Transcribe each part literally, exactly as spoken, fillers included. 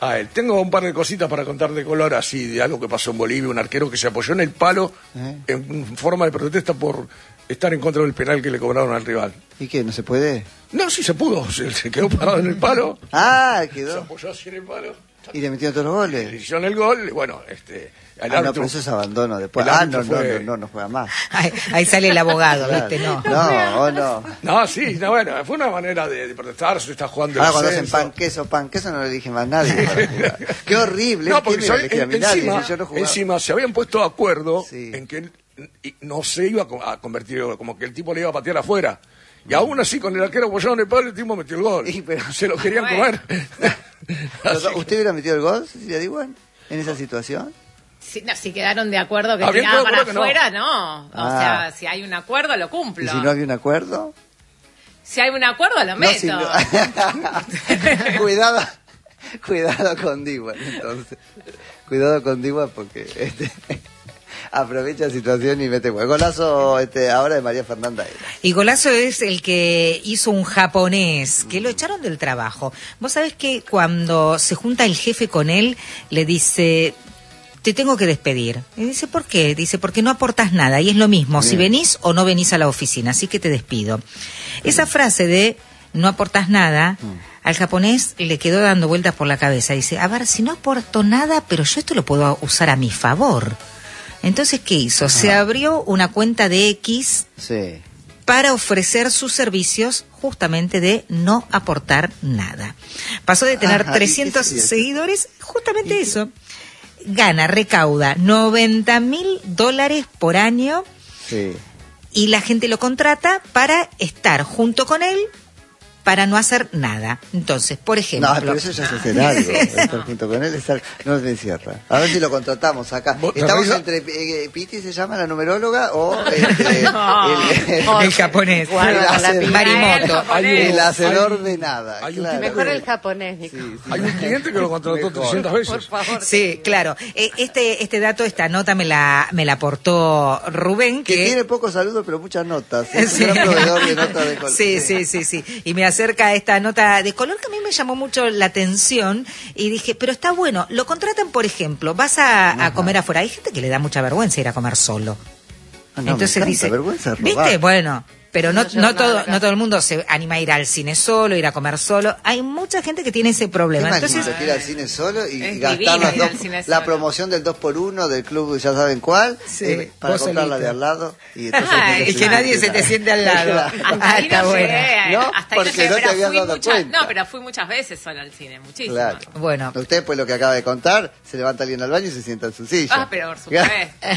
a él. Tengo un par de cositas para contar de color así, de algo que pasó en Bolivia, un arquero que se apoyó en el palo ¿Eh? en forma de protesta por estar en contra del penal que le cobraron al rival. ¿Y qué? ¿No se puede? No, sí se pudo, se, se quedó parado en el palo. Ah, quedó. Se apoyó así en el palo. ¿Y le metieron todos los goles? Le hicieron el gol, bueno, este... El ah, árbitro, no, pero eso es abandono después. Ah, no, fue... no, no, no, no juega más. Ahí, ahí sale el abogado, claro. ¿Viste? No, no, no. No, sí, no, bueno, fue una manera de, de protestar, se está jugando ah, el cuando censo. hacen pan, queso, pan, queso no le dije más nadie. Qué horrible. No, porque sabe, en, encima, yo no encima se habían puesto de acuerdo sí. en que no se iba a convertir, como que el tipo le iba a patear afuera. Y aún así, con el arquero apoyado en el palo, el tipo metió el gol. Sí, pero... Se lo querían comer. ¿Usted hubiera metido el gol, Cecilia Diwan, en esa situación? Si, no, si quedaron de acuerdo que tiraba para afuera, no. no. O ah. sea, si hay un acuerdo, lo cumplo. ¿Y si no había un acuerdo? Si hay un acuerdo, lo meto. No, si no... cuidado, cuidado con Diwan, entonces. Cuidado con Diwan porque... Este... aprovecha la situación y mete gol. Golazo este, ahora de María Fernanda. Y golazo es el que hizo un japonés, que lo echaron del trabajo. Vos sabés que cuando se junta el jefe con él, le dice, te tengo que despedir. Y dice, ¿por qué? Dice, porque no aportas nada. Y es lo mismo, Bien. si venís o no venís a la oficina, así que te despido. Bien. Esa frase de no aportas nada... Mm. Al japonés le quedó dando vueltas por la cabeza. Dice, a ver, si no aporto nada, pero yo esto lo puedo usar a mi favor. Entonces, ¿qué hizo? Se ah. abrió una cuenta de X sí. para ofrecer sus servicios justamente de no aportar nada. Pasó de tener Ajá, trescientos seguidores, justamente eso. Gana, recauda noventa mil dólares por año sí. y la gente lo contrata para estar junto con él para no hacer nada. Entonces, por ejemplo... No, pero eso ya es hacer algo. Estar junto con él, estar... no se cierra. A ver si lo contratamos acá. Estamos entre... Eh, Piti se llama la numeróloga o... Este, no. el, el, el japonés. El, el, hacer, Marimoto. El, el hacedor de nada. Hay claro. Mejor el japonés, Nico. Sí, sí. Hay un cliente que lo contrató trescientas veces. Por favor. Sí, claro. Este, este dato, esta nota me la, me la aportó Rubén. Que, que tiene pocos saludos, pero muchas notas. Es sí. un gran proveedor de notas de color. Sí, sí, sí, sí. Y me acerca esta nota de color que a mí me llamó mucho la atención y dije, pero está bueno, lo contratan, por ejemplo, vas a, a comer afuera, hay gente que le da mucha vergüenza ir a comer solo. Ah, no, entonces dice, vergüenza ¿viste? Bueno, pero no, no, no, todo, no todo el mundo se anima a ir al cine solo, ir a comer solo. Hay mucha gente que tiene ese problema. ¿Qué Entonces, ir al cine solo y es gastar las dos, la solo. promoción del dos por uno del club, ya saben cuál, sí, eh, para comprarla de al lado. Y, entonces, y que nadie se te siente al lado. Hasta ah, está no bueno. ¿No? Hasta Porque no, no te habías dado mucha, cuenta. No, pero fui muchas veces solo al cine, muchísimo. Claro. Bueno. Usted, pues lo que acaba de contar, se levanta alguien al baño y se sienta en su silla. Ah, pero por supuesto.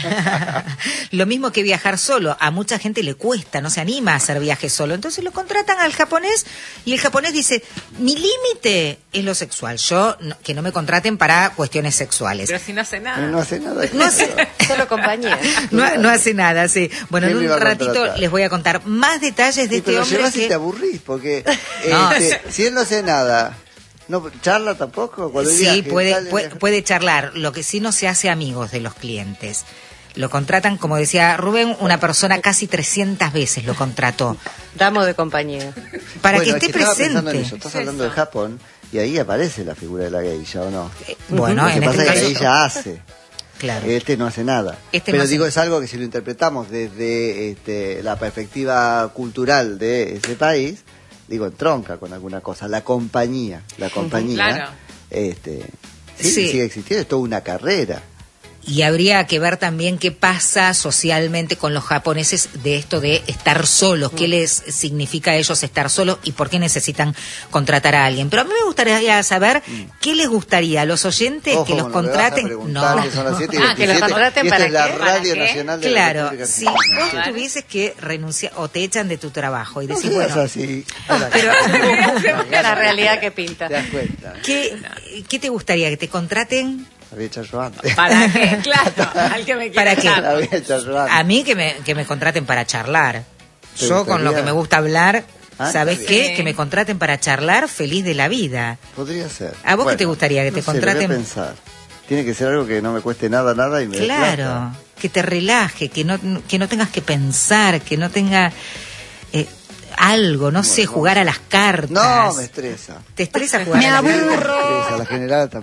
Lo mismo que viajar solo. A mucha gente le cuesta, no se anima a hacer viajes solo. Entonces lo contratan al japonés y el japonés dice, mi límite es lo sexual, yo no, que no me contraten para cuestiones sexuales. Pero si no hace nada. Pero no hace nada. No hace, solo compañía. No, no hace nada, sí. Bueno, en un ratito les voy a contar más detalles de sí, este pero hombre. Pero que... si te aburrís, porque no. este, si él no hace nada, no charla tampoco. Cuando sí, viaje, puede, tal, puede, puede charlar, lo que sí no se hace amigos de los clientes. Lo contratan, como decía Rubén, una persona casi trescientas veces lo contrató. Damos de compañía. Para bueno, que esté es que presente. En eso. Estás es hablando eso. de Japón y ahí aparece la figura de la geisha, ¿o no? Eh, bueno, lo que en pasa este es que caso... ella hace. Claro. Este no hace nada. Este Pero no digo, hace... es algo que si lo interpretamos desde este, la perspectiva cultural de ese país, digo, entronca con alguna cosa. La compañía, la compañía, claro. este, sí, sí. sigue existiendo, es toda una carrera. Y habría que ver también qué pasa socialmente con los japoneses de esto de estar solos, qué les significa a ellos estar solos y por qué necesitan contratar a alguien. Pero a mí me gustaría saber qué les gustaría a los oyentes. Ojo, que los contraten. No, que son las siete y ah, que los contraten para es la qué, Radio ¿para Nacional de claro, la República si Argentina. vos tuvieses que renunciar o te echan de tu trabajo y decís, no bueno, así. pero la realidad que pinta. ¿Te das cuenta? ¿Qué, ¿Qué te gustaría? ¿Que te contraten? La había hecho yo antes. ¿Para qué? Claro, al que me ¿Para qué? La había hecho yo antes. A mí que me, que me contraten para charlar. ¿Te Yo gustaría? con lo que me gusta hablar, Ah, ¿sabes está qué? bien. Que me contraten para charlar, feliz de la vida. Podría ser. ¿A vos bueno, qué te gustaría? ¿Que no te sé, contraten? lo voy a pensar. Tiene que ser algo que no me cueste nada, nada y me dé Claro, plata. que te relaje, que no, que no tengas que pensar, que no tenga eh, algo, no bueno, sé, jugar a las cartas. No, me estresa. ¿Te estresa jugar me a las aburro. cartas? Me estresa, la general también.